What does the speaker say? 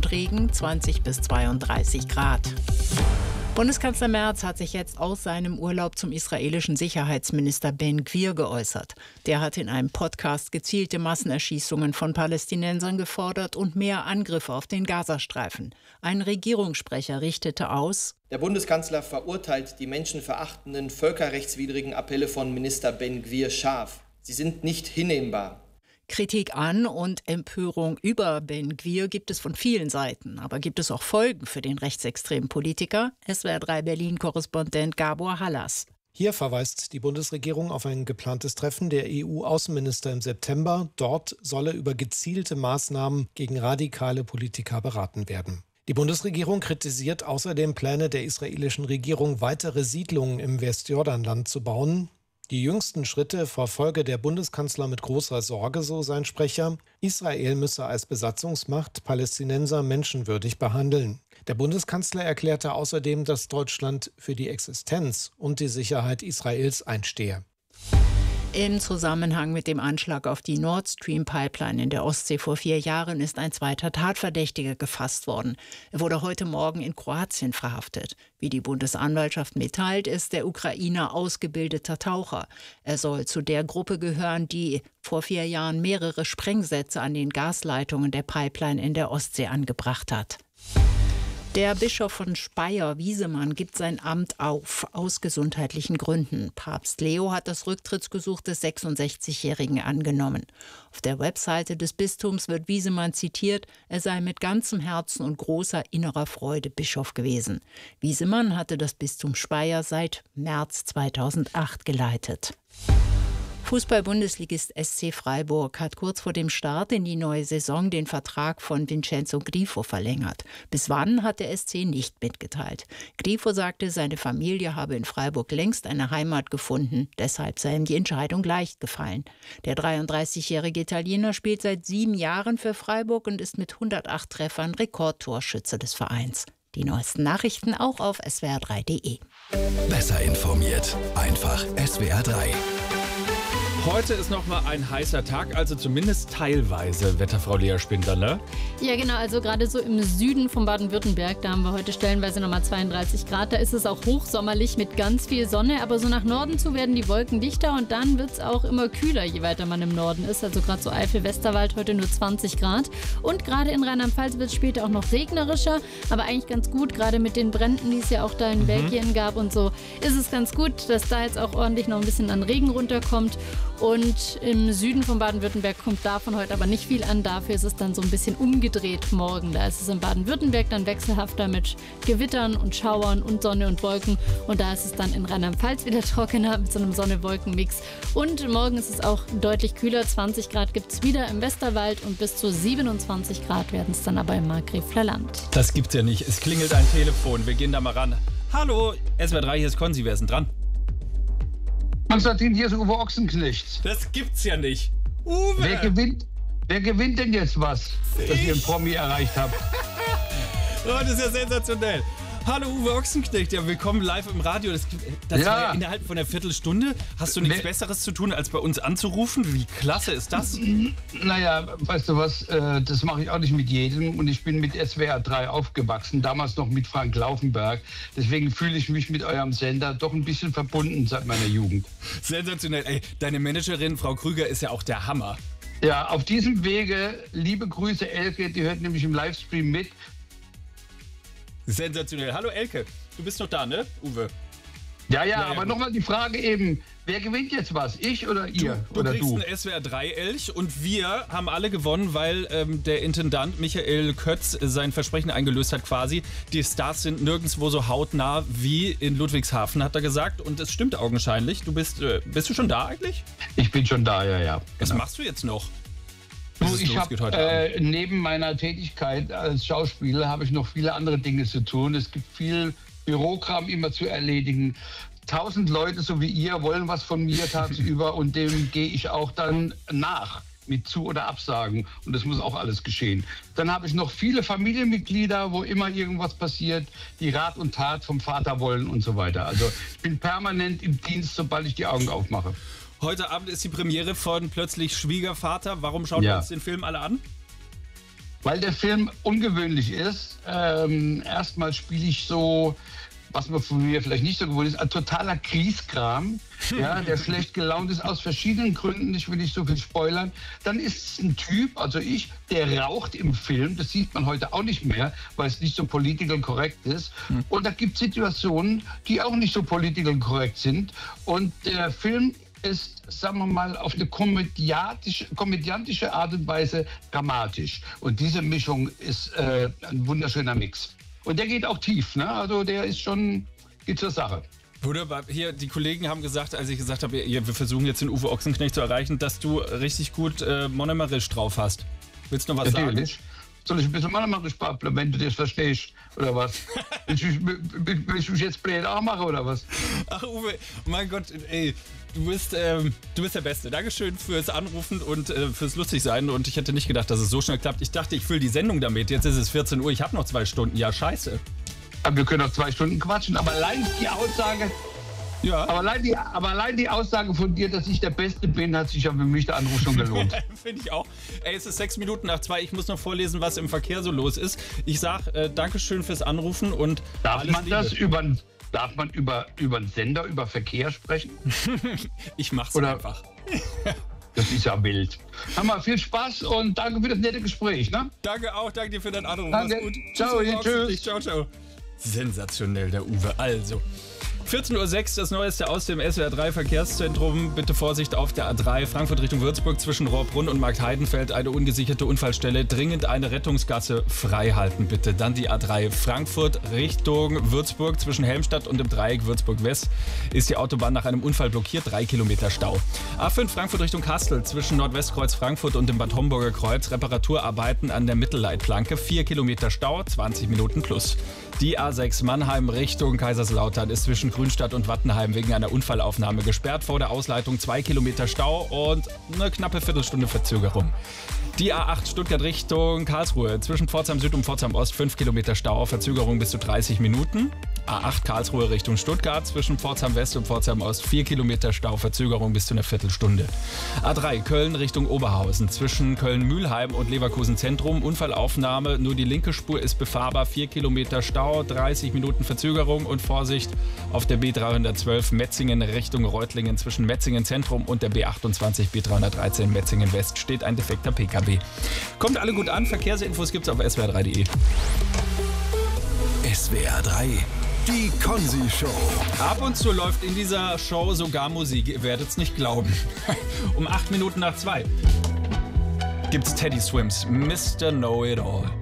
und Regen 20 bis 32 Grad. Bundeskanzler Merz hat sich jetzt aus seinem Urlaub zum israelischen Sicherheitsminister Ben Gvir geäußert. Der hat in einem Podcast gezielte Massenerschießungen von Palästinensern gefordert und mehr Angriffe auf den Gazastreifen. Ein Regierungssprecher richtete aus: Der Bundeskanzler verurteilt die menschenverachtenden, völkerrechtswidrigen Appelle von Minister Ben Gvir scharf. Sie sind nicht hinnehmbar. Kritik an und Empörung über Ben Gvir gibt es von vielen Seiten. Aber gibt es auch Folgen für den rechtsextremen Politiker? SWR3 Berlin-Korrespondent Gabor Hallas. Hier verweist die Bundesregierung auf ein geplantes Treffen der EU-Außenminister im September. Dort solle über gezielte Maßnahmen gegen radikale Politiker beraten werden. Die Bundesregierung kritisiert außerdem Pläne der israelischen Regierung, weitere Siedlungen im Westjordanland zu bauen. Die jüngsten Schritte verfolge der Bundeskanzler mit großer Sorge, so sein Sprecher. Israel müsse als Besatzungsmacht Palästinenser menschenwürdig behandeln. Der Bundeskanzler erklärte außerdem, dass Deutschland für die Existenz und die Sicherheit Israels einstehe. Im Zusammenhang mit dem Anschlag auf die Nord Stream Pipeline in der Ostsee vor 4 Jahren ist ein zweiter Tatverdächtiger gefasst worden. Er wurde heute Morgen in Kroatien verhaftet. Wie die Bundesanwaltschaft mitteilt, ist der Ukrainer ausgebildeter Taucher. Er soll zu der Gruppe gehören, die vor 4 Jahren mehrere Sprengsätze an den Gasleitungen der Pipeline in der Ostsee angebracht hat. Der Bischof von Speyer, Wiesemann, gibt sein Amt auf, aus gesundheitlichen Gründen. Papst Leo hat das Rücktrittsgesuch des 66-Jährigen angenommen. Auf der Webseite des Bistums wird Wiesemann zitiert, er sei mit ganzem Herzen und großer innerer Freude Bischof gewesen. Wiesemann hatte das Bistum Speyer seit März 2008 geleitet. Fußball-Bundesligist SC Freiburg hat kurz vor dem Start in die neue Saison den Vertrag von Vincenzo Grifo verlängert. Bis wann hat der SC nicht mitgeteilt. Grifo sagte, seine Familie habe in Freiburg längst eine Heimat gefunden. Deshalb sei ihm die Entscheidung leicht gefallen. Der 33-jährige Italiener spielt seit 7 Jahren für Freiburg und ist mit 108 Treffern Rekordtorschütze des Vereins. Die neuesten Nachrichten auch auf swr3.de. Besser informiert, einfach SWR3. Heute ist noch mal ein heißer Tag, also zumindest teilweise, Wetterfrau Lea Spindler, ne? Ja, genau, also gerade so im Süden von Baden-Württemberg, da haben wir heute stellenweise nochmal 32 Grad. Da ist es auch hochsommerlich mit ganz viel Sonne, aber so nach Norden zu werden die Wolken dichter und dann wird es auch immer kühler, je weiter man im Norden ist. Also gerade so Eifel-Westerwald heute nur 20 Grad. Und gerade in Rheinland-Pfalz wird es später auch noch regnerischer, aber eigentlich ganz gut, gerade mit den Bränden, die es ja auch da in Belgien gab und so, ist es ganz gut, dass da jetzt auch ordentlich noch ein bisschen an Regen runterkommt. Und im Süden von Baden-Württemberg kommt davon heute aber nicht viel an. Dafür ist es dann so ein bisschen umgedreht morgen. Da ist es in Baden-Württemberg dann wechselhafter mit Gewittern und Schauern und Sonne und Wolken. Und da ist es dann in Rheinland-Pfalz wieder trockener mit so einem Sonne-Wolken-Mix. Und morgen ist es auch deutlich kühler. 20 Grad gibt es wieder im Westerwald und bis zu 27 Grad werden es dann aber im Markgräfler Land. Das gibt's ja nicht. Es klingelt ein Telefon. Wir gehen da mal ran. Hallo, SWR3, hier ist Konzi. Wer ist denn dran? Konstantin, hier ist Uwe Ochsenknecht. Das gibt's ja nicht. Uwe! Wer gewinnt denn jetzt was, dass ihr einen Promi erreicht habt? Oh, das ist ja sensationell. Hallo Uwe Ochsenknecht, ja, willkommen live im Radio. Das war ja innerhalb von einer Viertelstunde. Hast du nichts Besseres zu tun, als bei uns anzurufen? Wie klasse ist das? Naja, weißt du was, das mache ich auch nicht mit jedem. Und ich bin mit SWR3 aufgewachsen, damals noch mit Frank Laufenberg. Deswegen fühle ich mich mit eurem Sender doch ein bisschen verbunden seit meiner Jugend. Sensationell. Ey, deine Managerin, Frau Krüger, ist ja auch der Hammer. Ja, auf diesem Wege, liebe Grüße Elke, die hört nämlich im Livestream mit. Sensationell. Hallo Elke, du bist noch da, ne, Uwe? Ja, aber nochmal die Frage eben, wer gewinnt jetzt was? Ich oder ihr? Du kriegst einen SWR3-Elch und wir haben alle gewonnen, weil der Intendant Michael Kötz sein Versprechen eingelöst hat quasi. Die Stars sind nirgendwo so hautnah wie in Ludwigshafen, hat er gesagt. Und es stimmt augenscheinlich. Bist du schon da eigentlich? Ich bin schon da, ja. Was machst du jetzt noch? Ich habe neben meiner Tätigkeit als Schauspieler habe ich noch viele andere Dinge zu tun. Es gibt viel Bürokram immer zu erledigen. 1000 Leute, so wie ihr, wollen was von mir tagsüber und dem gehe ich auch dann nach mit Zu- oder Absagen. Und das muss auch alles geschehen. Dann habe ich noch viele Familienmitglieder, wo immer irgendwas passiert, die Rat und Tat vom Vater wollen und so weiter. Also ich bin permanent im Dienst, sobald ich die Augen aufmache. Heute Abend ist die Premiere von Plötzlich Schwiegervater. Warum schauen wir uns den Film alle an? weil der Film ungewöhnlich ist. Erstmal spiele ich so, was man von mir vielleicht nicht so gewohnt ist, ein totaler Kriegskram, ja, der schlecht gelaunt ist aus verschiedenen Gründen. Ich will nicht so viel spoilern. Dann ist es ein Typ, also ich, der raucht im Film. Das sieht man heute auch nicht mehr, weil es nicht so political korrekt ist. Und da gibt es Situationen, die auch nicht so political korrekt sind. Und der Film ist, sagen wir mal, auf eine komödiantische Art und Weise dramatisch. Und diese Mischung ist ein wunderschöner Mix. Und der geht auch tief, ne? Also der ist schon, geht zur Sache. Wunderbar. Hier, die Kollegen haben gesagt, als ich gesagt habe, wir versuchen jetzt den Uwe Ochsenknecht zu erreichen, dass du richtig gut Monomerisch drauf hast. Willst du noch was sagen? Soll ich ein bisschen Monomerisch babbeln, wenn du das verstehst, oder was? Willst du mich jetzt blöd machen, oder was? Ach Uwe, mein Gott, ey, du bist der Beste. Dankeschön fürs Anrufen und fürs Lustigsein. Und ich hätte nicht gedacht, dass es so schnell klappt. Ich dachte, ich fülle die Sendung damit. Jetzt ist es 14 Uhr, ich habe noch 2 Stunden. Ja, scheiße. Aber wir können noch 2 Stunden quatschen, aber allein die Aussage... Ja. Aber allein die Aussage von dir, dass ich der Beste bin, hat sich ja für mich der Anruf schon gelohnt. Finde ich auch. Ey, es ist 6 Minuten nach 2. Ich muss noch vorlesen, was im Verkehr so los ist. Ich sag Dankeschön fürs Anrufen und darf man über einen Sender, über Verkehr sprechen? Ich mach's einfach. Das ist ja wild. Hammer, viel Spaß und danke für das nette Gespräch. Ne? Danke auch, danke dir für deinen Anruf. Danke. Mach's gut. Ciao, tschüss. Ciao, ciao. Sensationell, der Uwe. Also, 14.06 Uhr, das Neueste aus dem SWR3 Verkehrszentrum. Bitte Vorsicht auf der A3 Frankfurt Richtung Würzburg zwischen Rohrbrunn und Marktheidenfeld. Eine ungesicherte Unfallstelle. Dringend eine Rettungsgasse frei halten, bitte. Dann die A3 Frankfurt Richtung Würzburg zwischen Helmstadt und dem Dreieck Würzburg-West ist die Autobahn nach einem Unfall blockiert. 3 Kilometer Stau. A5 Frankfurt Richtung Kastel zwischen Nordwestkreuz Frankfurt und dem Bad Homburger Kreuz. Reparaturarbeiten an der Mittelleitplanke. 4 Kilometer Stau, 20 Minuten plus. Die A6 Mannheim Richtung Kaiserslautern ist zwischen Grünstadt und Wattenheim wegen einer Unfallaufnahme gesperrt. Vor der Ausleitung 2 Kilometer Stau und eine knappe Viertelstunde Verzögerung. Die A8 Stuttgart Richtung Karlsruhe zwischen Pforzheim Süd und Pforzheim Ost 5 Kilometer Stau, Verzögerung bis zu 30 Minuten. A8 Karlsruhe Richtung Stuttgart zwischen Pforzheim West und Pforzheim Ost 4 Kilometer Stau, Verzögerung bis zu einer Viertelstunde. A3 Köln Richtung Oberhausen zwischen Köln-Mühlheim und Leverkusen Zentrum. Unfallaufnahme, nur die linke Spur ist befahrbar, 4 Kilometer Stau, 30 Minuten Verzögerung und Vorsicht auf der B312 Metzingen Richtung Reutlingen zwischen Metzingen Zentrum und der B28 B313 Metzingen West steht ein defekter PKW. Kommt alle gut an, Verkehrsinfos gibt's auf swr3.de. SWR3, die Konzi-Show. Ab und zu läuft in dieser Show sogar Musik, ihr werdet's nicht glauben. Um 8 Minuten nach 2 gibt's Teddy Swims, Mr. Know-It-All.